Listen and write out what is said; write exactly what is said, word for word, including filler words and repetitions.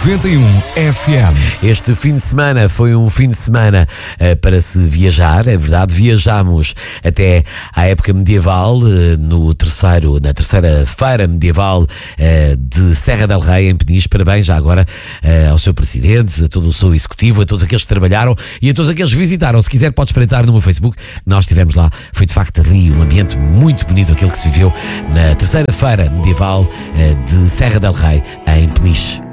noventa e um F M. Este fim de semana foi um fim de semana uh, para se viajar, é verdade. Viajámos até à época medieval, uh, no terceiro, na terceira feira medieval uh, de Serra del Rei, em Peniche. Parabéns já agora uh, ao seu presidente, a todo o seu executivo, a todos aqueles que trabalharam e a todos aqueles que visitaram. Se quiser pode espreitar no meu Facebook. Nós estivemos lá, foi de facto ali um ambiente muito bonito, aquele que se viveu na terceira feira medieval uh, de Serra del Rei, em Peniche.